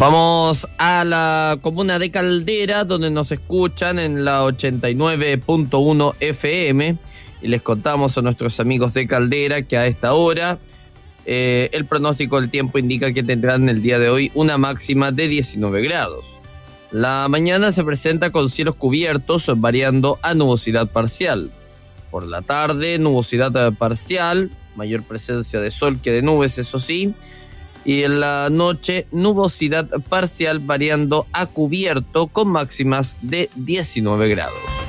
Vamos a la comuna de Caldera, donde nos escuchan en la 89.1 FM, y les contamos a nuestros amigos de Caldera que a esta hora el pronóstico del tiempo indica que tendrán el día de hoy una máxima de 19 grados. La mañana se presenta con cielos cubiertos, variando a nubosidad parcial. Por la tarde, nubosidad parcial, mayor presencia de sol que de nubes, eso sí. Y en la noche, nubosidad parcial variando a cubierto con máximas de 19 grados.